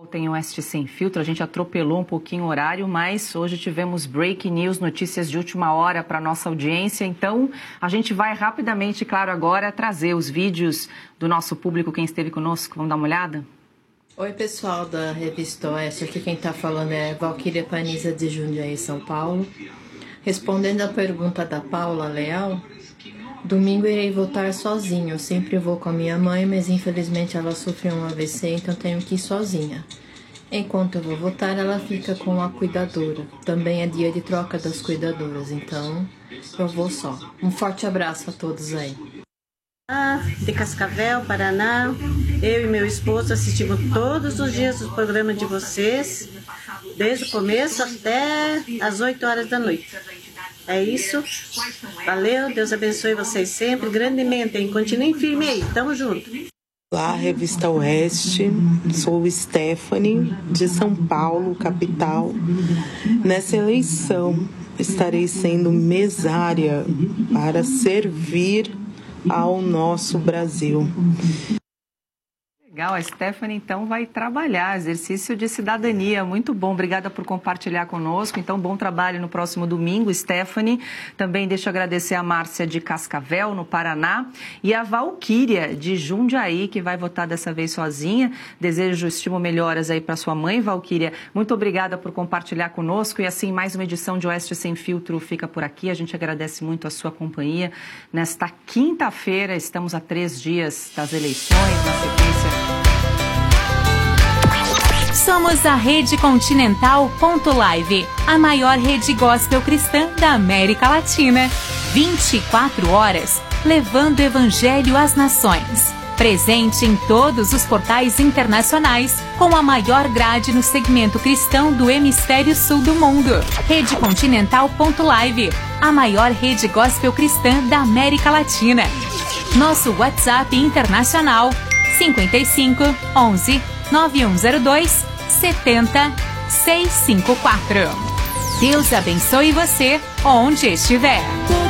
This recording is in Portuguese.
Tem Oeste Sem Filtro, a gente atropelou um pouquinho o horário, mas hoje tivemos breaking news, notícias de última hora para a nossa audiência, então a gente vai rapidamente, claro, agora trazer os vídeos do nosso público, quem esteve conosco, vamos dar uma olhada? Oi pessoal da Revista Oeste, aqui quem está falando é Valquíria Paniza de Jundiaí, São Paulo. Respondendo à pergunta da Paula Leal, domingo irei votar sozinho. Eu sempre vou com a minha mãe, mas infelizmente ela sofreu um AVC, então tenho que ir sozinha. Enquanto eu vou votar, ela fica com a cuidadora. Também é dia de troca das cuidadoras, então eu vou só. Um forte abraço a todos aí. De Cascavel, Paraná, eu e meu esposo assistimos todos os dias o programa de vocês, desde o começo até as 8 horas da noite. É isso. Valeu, Deus abençoe vocês sempre, grandemente, hein? Continuem firme aí, tamo junto. Olá, Revista Oeste, sou Stephanie, de São Paulo, capital. Nessa eleição, estarei sendo mesária para servir ao nosso Brasil. Legal, a Stephanie então vai trabalhar, exercício de cidadania, muito bom, obrigada por compartilhar conosco, então bom trabalho no próximo domingo, Stephanie. Também deixo agradecer a Márcia de Cascavel, no Paraná, e a Valquíria de Jundiaí, que vai votar dessa vez sozinha. Desejo estimo melhoras aí para sua mãe, Valquíria. Muito obrigada por compartilhar conosco, e assim mais uma edição de Oeste Sem Filtro fica por aqui. A gente agradece muito a sua companhia. Nesta quinta-feira, estamos a 3 dias das eleições, na sequência. Somos a Rede Continental.live, a maior rede gospel cristã da América Latina. 24 horas, levando o evangelho às nações. Presente em todos os portais internacionais, com a maior grade no segmento cristão do hemisfério sul do mundo. Rede Continental.live, a maior rede gospel cristã da América Latina. Nosso WhatsApp internacional 55 11 9102 70 654. Deus abençoe você onde estiver.